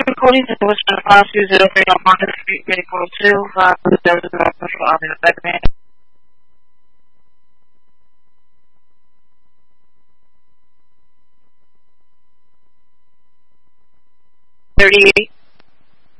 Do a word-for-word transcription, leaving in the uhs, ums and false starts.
recording the Western Class two zero three on Market Street, Bay four oh two, uh, there was a special on the segment. thirty-eight.